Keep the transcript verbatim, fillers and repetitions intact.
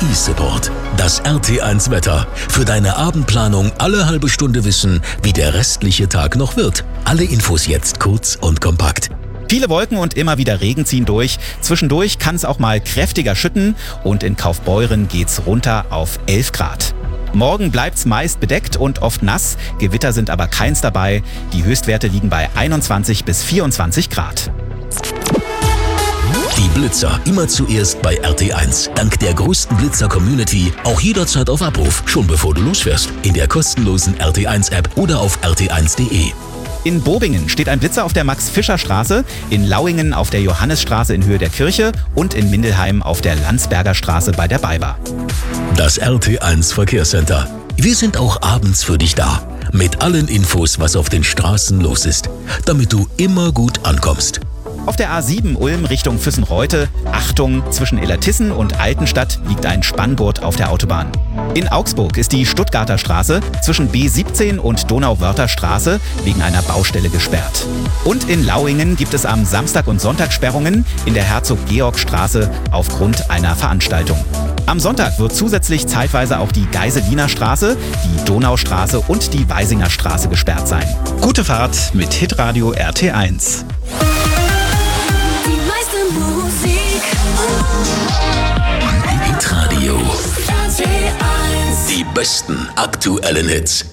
eSupport. Das R T eins Wetter. Für deine Abendplanung alle halbe Stunde wissen, wie der restliche Tag noch wird. Alle Infos jetzt kurz und kompakt. Viele Wolken und immer wieder Regen ziehen durch. Zwischendurch kann es auch mal kräftiger schütten und in Kaufbeuren geht's runter auf elf Grad. Morgen bleibt's meist bedeckt und oft nass. Gewitter sind aber keins dabei. Die Höchstwerte liegen bei einundzwanzig bis vierundzwanzig Grad. Die Blitzer immer zuerst bei R T eins. Dank der größten Blitzer-Community auch jederzeit auf Abruf, schon bevor du losfährst. In der kostenlosen R T eins App oder auf r t eins punkt de. In Bobingen steht ein Blitzer auf der Max-Fischer-Straße, in Lauingen auf der Johannisstraße in Höhe der Kirche und in Mindelheim auf der Landsberger Straße bei der Beiber. Das R T eins Verkehrscenter. Wir sind auch abends für dich da. Mit allen Infos, was auf den Straßen los ist. Damit du immer gut ankommst. Auf der A sieben Ulm Richtung Füssenreute, Achtung, zwischen Illertissen und Altenstadt liegt ein Spanngurt auf der Autobahn. In Augsburg ist die Stuttgarter Straße zwischen B siebzehn und Donauwörther Straße wegen einer Baustelle gesperrt. Und in Lauingen gibt es am Samstag und Sonntag Sperrungen in der Herzog-Georg-Straße aufgrund einer Veranstaltung. Am Sonntag wird zusätzlich zeitweise auch die Geiseliner Straße, die Donaustraße und die Weisinger Straße gesperrt sein. Gute Fahrt mit Hitradio R T eins. Hitradio. Die besten aktuellen Hits.